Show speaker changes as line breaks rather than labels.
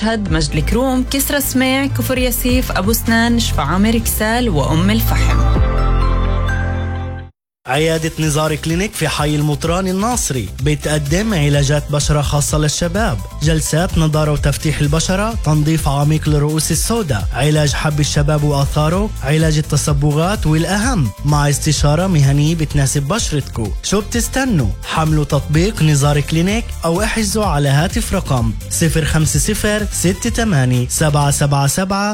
مشهد، مجد الكروم، كسرى سميع، كفر ياسيف، أبو سنان، شفا عامر كسال، وأم الفحم.
عيادة نزار كلينيك في حي المطران الناصري بتقدم علاجات بشرة خاصة للشباب، جلسات نضارة وتفتيح البشرة، تنظيف عميق للرؤوس السوداء، علاج حب الشباب وآثاره، علاج التصبغات، والأهم مع استشارة مهنية بتناسب بشرتكو. شو بتستنوا؟ حملوا تطبيق نزار كلينيك أو احجزوا على هاتف رقم 050 68 777